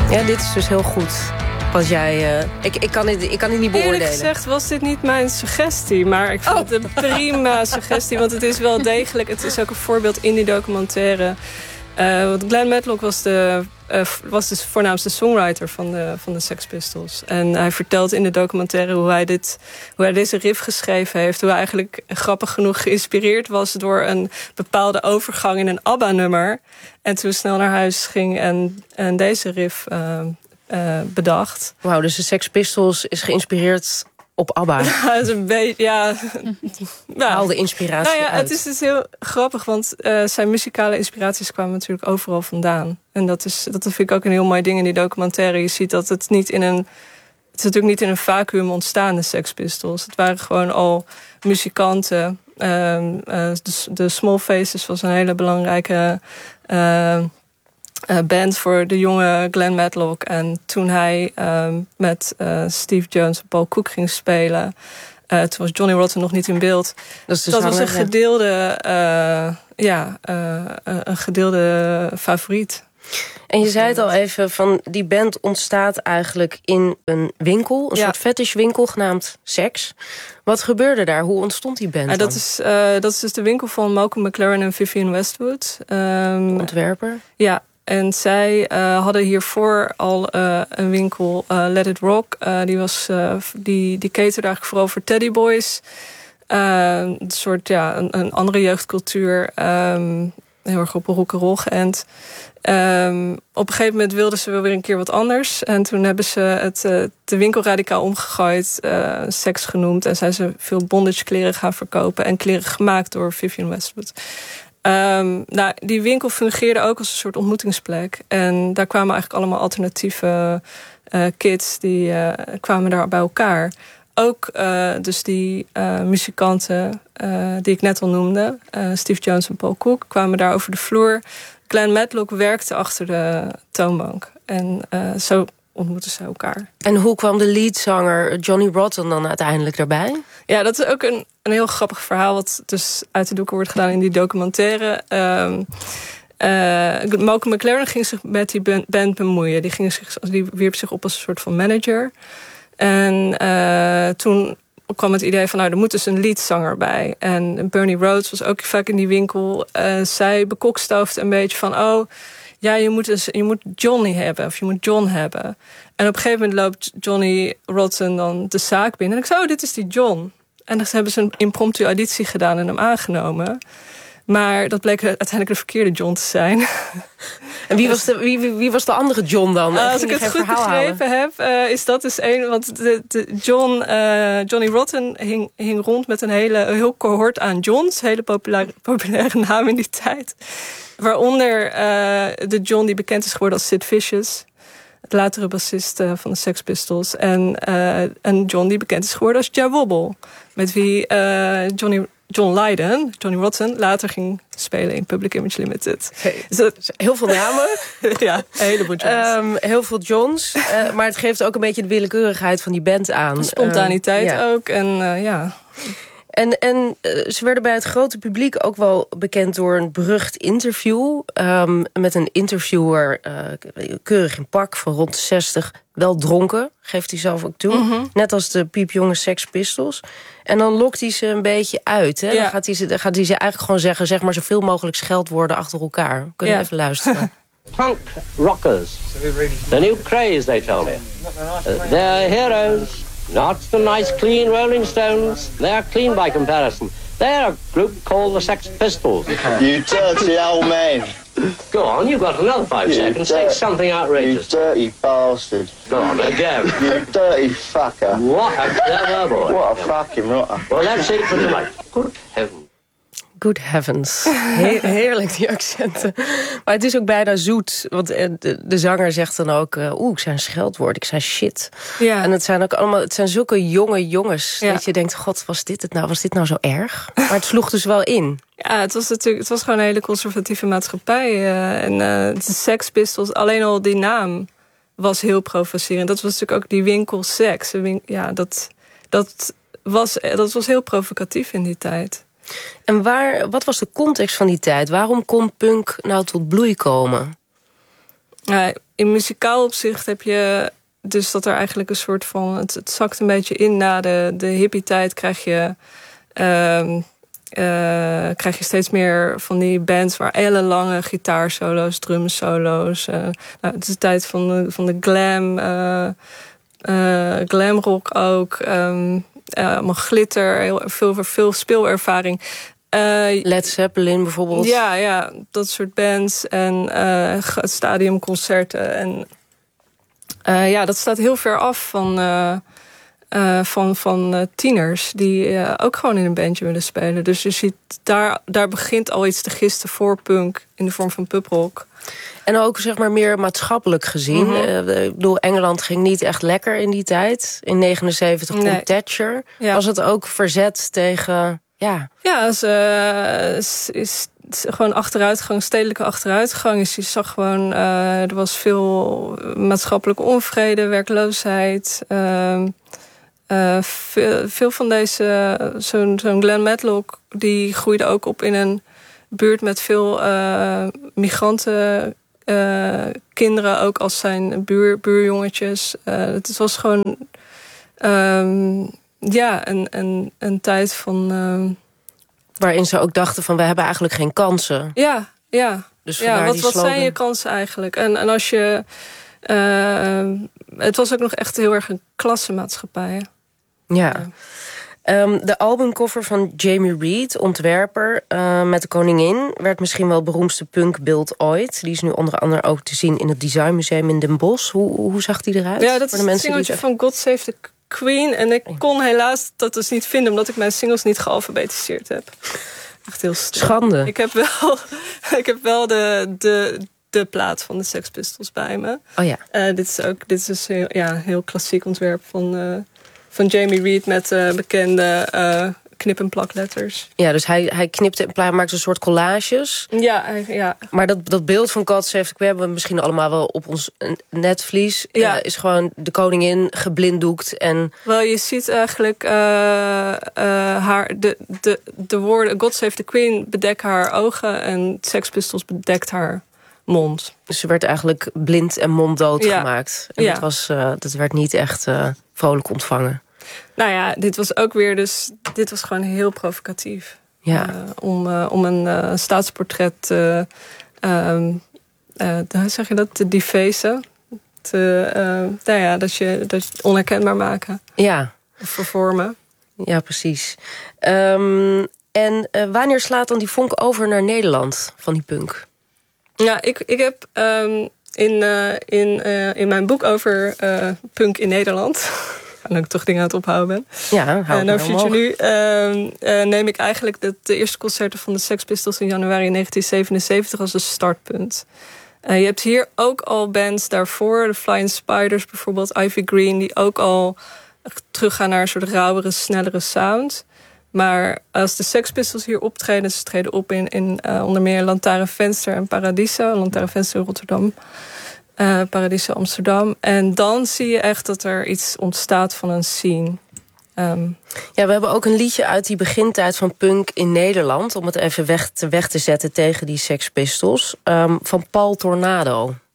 Ja, dit is dus heel goed. Wat jij, ik kan het niet beoordelen. Eerlijk gezegd was dit niet mijn suggestie. Maar ik vond het een prima suggestie. Want het is wel degelijk. Het is ook een voorbeeld in die documentaire. Want Glenn Matlock was dus voornaamste songwriter van de Sex Pistols. En hij vertelt in de documentaire hoe hij deze riff geschreven heeft. Hoe hij eigenlijk grappig genoeg geïnspireerd was door een bepaalde overgang in een ABBA-nummer. En toen snel naar huis ging en deze riff bedacht. Wauw, dus de Sex Pistols is geïnspireerd op ABBA. Ja, dat is een beetje, ja. Haal de inspiratie uit. Het is dus heel grappig, want zijn muzikale inspiraties kwamen natuurlijk overal vandaan. En dat vind ik ook een heel mooi ding in die documentaire. Je ziet dat het is natuurlijk niet in een vacuüm ontstaan, de Sex Pistols. Het waren gewoon al muzikanten. De Small Faces was een hele belangrijke band voor de jonge Glenn Matlock. En toen hij met Steve Jones en Paul Cook ging spelen, toen was Johnny Rotten nog niet in beeld. Dat was een gedeelde favoriet. En je zei het al even, van die band ontstaat eigenlijk in een winkel. Een soort fetishwinkel genaamd Sex. Wat gebeurde daar? Hoe ontstond die band dan? Dat is dus de winkel van Malcolm McLaren en Vivienne Westwood. Ontwerper? Ja. En zij hadden hiervoor al een winkel, Let It Rock. Die caterde eigenlijk vooral voor teddyboys. Een soort, een andere jeugdcultuur. Heel erg op rock'n'roll geënt. Op een gegeven moment wilden ze wel weer een keer wat anders. En toen hebben ze de winkel radicaal omgegooid. Seks genoemd. En zijn ze veel bondage kleren gaan verkopen. En kleren gemaakt door Vivienne Westwood. Die winkel fungeerde ook als een soort ontmoetingsplek. En daar kwamen eigenlijk allemaal alternatieve kids. Die kwamen daar bij elkaar. Ook dus die muzikanten die ik net al noemde. Steve Jones en Paul Cook kwamen daar over de vloer. Glenn Matlock werkte achter de toonbank. En zo ontmoetten ze elkaar. En hoe kwam de leadzanger Johnny Rotten dan uiteindelijk daarbij? Ja, dat is ook een heel grappig verhaal, wat dus uit de doeken wordt gedaan in die documentaire. Malcolm McLaren ging zich met die band bemoeien. Die wierp zich op als een soort van manager. En toen kwam het idee van, er moet dus een leadzanger bij. En Bernie Rhodes was ook vaak in die winkel. Zij bekokstoofde een beetje van, je moet Johnny hebben, of je moet John hebben. En op een gegeven moment loopt Johnny Rotten dan de zaak binnen. En ik zei, dit is die John. En dan hebben ze een impromptu auditie gedaan en hem aangenomen. Maar dat bleek uiteindelijk de verkeerde John te zijn. En wie was de andere John dan? Als ik het goed begrepen heb, is dat dus één. Want Johnny Rotten hing rond met een heel cohort aan Johns. Hele populaire naam in die tijd. Waaronder de John die bekend is geworden als Sid Vicious. Het latere bassist van de Sex Pistols. En John die bekend is geworden als Ja Wobble. Met wie John Lydon, Johnny Rotten, later ging spelen in Public Image Limited. Dus heel veel namen. Ja, een heleboel Johns. Heel veel Johns. Maar het geeft ook een beetje de willekeurigheid van die band aan. Spontaniteit ook. En ze werden bij het grote publiek ook wel bekend door een berucht interview. Met een interviewer, keurig in pak, van rond de 60. Wel dronken, geeft hij zelf ook toe. Mm-hmm. Net als de piepjonge Sex Pistols. En dan lokt hij ze een beetje uit. Hè? Ja. Dan gaat hij ze eigenlijk gewoon zeggen, zeg maar zoveel mogelijk scheldwoorden achter elkaar. Kun je even luisteren. Punk rockers. The new craze, they tell me. They're heroes. Not the nice, clean Rolling Stones. They're clean by comparison. They're a group called the Sex Pistols. You dirty old man. Go on, you've got another 5 seconds. Say something outrageous. You dirty bastard. Go on, again. You dirty fucker. What a clever boy. What a fucking rotter. Well, that's it for tonight. Good heavens. Good heavens. Heerlijk, die accenten. Maar het is ook bijna zoet. Want de zanger zegt dan ook, ik zei een scheldwoord, ik zei shit. Ja. En het zijn zulke jonge jongens. Ja. Dat je denkt, god, was dit nou zo erg? Maar het sloeg dus wel in. Ja, het was gewoon een hele conservatieve maatschappij. De Sex Pistols, alleen al die naam was heel provocerend. Dat was natuurlijk ook die winkel Sex. Dat was heel provocatief in die tijd. En wat was de context van die tijd? Waarom kon punk nou tot bloei komen? In muzikaal opzicht heb je dus dat er eigenlijk een soort van... Het zakt een beetje in na de hippie-tijd. Krijg je steeds meer van die bands waar ellenlange gitaarsolo's, drumsolo's. Het is de tijd van de glamrock ook. Allemaal glitter, veel speelervaring. Led Zeppelin bijvoorbeeld. Ja, dat soort bands en stadiumconcerten. En dat staat heel ver af van tieners die ook gewoon in een bandje willen spelen. Dus je ziet, daar begint al iets te gisten voor punk in de vorm van puprock. En ook zeg maar meer maatschappelijk gezien. Ik bedoel, Engeland ging niet echt lekker in die tijd. In 79 komt Thatcher. Ja. Was het ook verzet tegen... Ja, is gewoon achteruitgang, stedelijke achteruitgang. Dus je zag gewoon, er was veel maatschappelijke onvrede, werkloosheid. Veel van deze, zo'n Glenn Matlock, die groeide ook op in een buurt met veel migranten, kinderen, ook als zijn buurjongetjes. Het was gewoon... een tijd van... waarin ze ook dachten van, we hebben eigenlijk geen kansen. Ja. Dus wat zijn je kansen eigenlijk? En als je... het was ook nog echt heel erg een klassenmaatschappij. Ja. De albumcover van Jamie Reed, ontwerper, met de koningin... werd misschien wel het beroemdste punkbeeld ooit. Die is nu onder andere ook te zien in het Designmuseum in Den Bosch. Hoe zag die eruit? Ja, dat is een singeltje van God Save the Queen. En ik kon helaas dat dus niet vinden, omdat ik mijn singles niet gealfabetiseerd heb. Echt heel schande. Ik heb wel de plaat van de Sex Pistols bij me. Oh ja. Dit is een heel klassiek ontwerp van Jamie Reed met bekende knip- en plakletters. Ja, dus hij knipt en maakt een soort collages. Ja. Maar dat beeld van God Save the Queen hebben we misschien allemaal wel op ons netvlies. Ja. Is gewoon de koningin geblinddoekt. En... Wel, je ziet eigenlijk de woorden God Save the Queen bedekken haar ogen en Sex Pistols bedekt haar mond. Dus ze werd eigenlijk blind en monddood gemaakt. En dat werd niet echt vrolijk ontvangen. Nou ja, dit was ook weer dit was gewoon heel provocatief. Ja. Om een staatsportret hoe zeg je dat? Te defacen. Dat je het onherkenbaar maken. Ja. Of vervormen. Ja, precies. En wanneer slaat dan die vonk over naar Nederland van die punk? Ja, ik heb in mijn boek over punk in Nederland... en dat ik toch dingen aan het ophouden ben. Ja, No Future Nu neem ik eigenlijk de eerste concerten van de Sex Pistols in januari 1977 als een startpunt. Je hebt hier ook al bands daarvoor, de Flying Spiders bijvoorbeeld, Ivy Green, die ook al teruggaan naar een soort rauwere, snellere sound. Maar als de Sex Pistols hier optreden, ze treden op in onder meer Lantaarnvenster en Paradiso. Lantaarnvenster Rotterdam, Paradiso Amsterdam. En dan zie je echt dat er iets ontstaat van een scene. Ja, we hebben ook een liedje uit die begintijd van punk in Nederland, om het even weg te zetten tegen die Sex Pistols, van Paul Tornado.